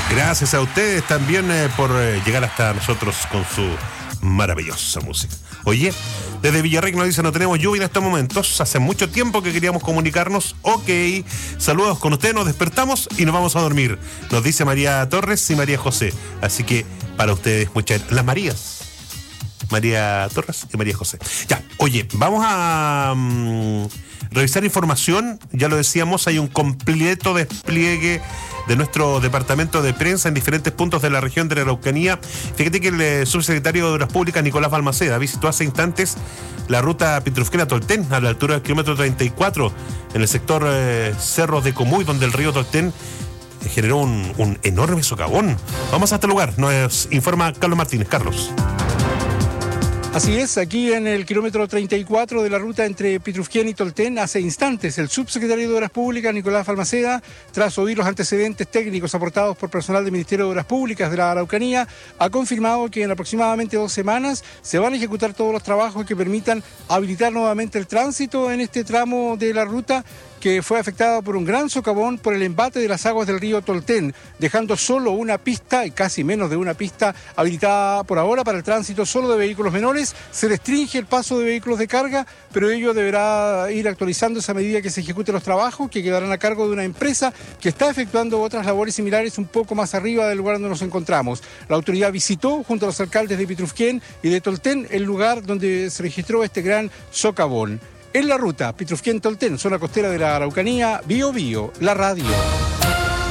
Gracias a ustedes también por llegar hasta nosotros con su maravillosa música. Oye, desde Villarrica nos dice, no tenemos lluvia en estos momentos, hace mucho tiempo que queríamos comunicarnos. Ok, saludos con ustedes, nos despertamos y nos vamos a dormir, nos dice María Torres y María José. Así que para ustedes, las Marías, María Torres y María José. Ya, oye, vamos a revisar información. Ya lo decíamos, hay un completo despliegue de nuestro departamento de prensa en diferentes puntos de la región de la Araucanía. Fíjate que el subsecretario de Obras Públicas, Nicolás Balmaceda, visitó hace instantes la ruta Pitrufquén-Tolten, a la altura del kilómetro 34, en el sector Cerros de Comuy, donde el río Tolten generó un enorme socavón. Vamos a este lugar, nos informa Carlos Martínez. Carlos. Así es, aquí en el kilómetro 34 de la ruta entre Pitrufquén y Tolten, hace instantes el subsecretario de Obras Públicas, Nicolás Balmaceda, tras oír los antecedentes técnicos aportados por personal del Ministerio de Obras Públicas de la Araucanía, ha confirmado que en aproximadamente 2 semanas se van a ejecutar todos los trabajos que permitan habilitar nuevamente el tránsito en este tramo de la ruta, que fue afectada por un gran socavón por el embate de las aguas del río Tolten, dejando solo una pista, y casi menos de una pista, habilitada por ahora para el tránsito solo de vehículos menores. Se restringe el paso de vehículos de carga, pero ello deberá ir actualizándose a medida que se ejecuten los trabajos, que quedarán a cargo de una empresa que está efectuando otras labores similares un poco más arriba del lugar donde nos encontramos. La autoridad visitó, junto a los alcaldes de Pitrufquén y de Tolten, el lugar donde se registró este gran socavón. En la ruta Pitrufquén-Tolten, zona costera de la Araucanía, Bío Bío, la radio.